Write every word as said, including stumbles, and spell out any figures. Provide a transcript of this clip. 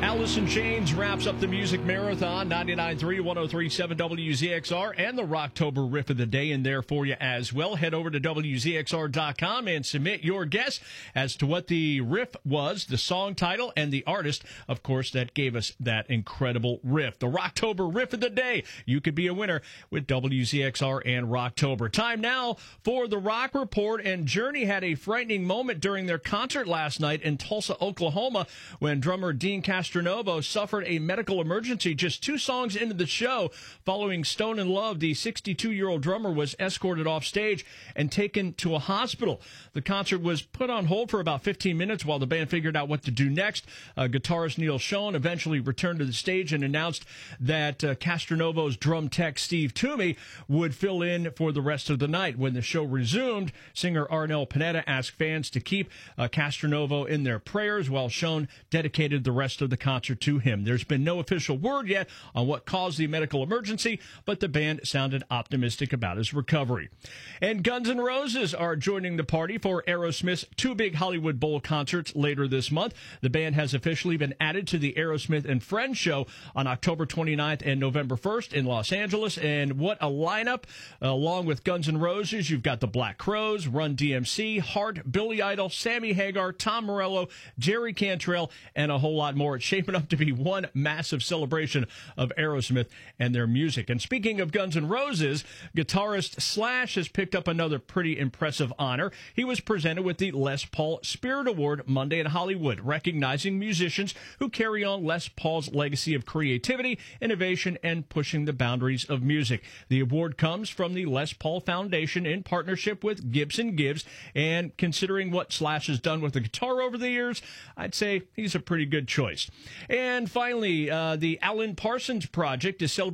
Alice in Chains wraps up the Music Marathon, ninety-nine point three, one oh three point seven W Z X R, and the Rocktober Riff of the Day in there for you as well. Head over to W Z X R dot com and submit your guess as to what the riff was, the song title, and the artist, of course, that gave us that incredible riff. The Rocktober Riff of the Day. You could be a winner with W Z X R and Rocktober. Time now for the Rock Report, and Journey had a frightening moment during their concert last night in Tulsa, Oklahoma, when drummer Dean Castronovo suffered a medical emergency just two songs into the show. Following Stone in Love, the sixty-two-year-old drummer was escorted off stage and taken to a hospital. The concert was put on hold for about fifteen minutes while the band figured out what to do next. Uh, guitarist Neil Schon eventually returned to the stage and announced that uh, Castronovo's drum tech Steve Toomey would fill in for the rest of the night. When the show resumed, singer Arnel Pineda asked fans to keep uh, Castronovo in their prayers while Schon dedicated the rest of the concert to him. There's been no official word yet on what caused the medical emergency, but the band sounded optimistic about his recovery. And Guns N' Roses are joining the party for Aerosmith's two big Hollywood Bowl concerts later this month. The band has officially been added to the Aerosmith and Friends show on October twenty-ninth and November first in Los Angeles. And what a lineup. Along with Guns N' Roses, you've got the Black Crowes, Run D M C, Heart, Billy Idol, Sammy Hagar, Tom Morello, Jerry Cantrell, and a whole lot more. It's shaping up to be one massive celebration of Aerosmith and their music. And speaking of Guns N' Roses, guitarist Slash has picked up another pretty impressive honor. He was presented with the Les Paul Spirit Award Monday in Hollywood, recognizing musicians who carry on Les Paul's legacy of creativity, innovation, and pushing the boundaries of music. The award comes from the Les Paul Foundation in partnership with Gibson Gibbs, and considering what Slash has done with the guitar over the years, I'd say he's a pretty good choice. And finally, uh, the Alan Parsons Project is celebrating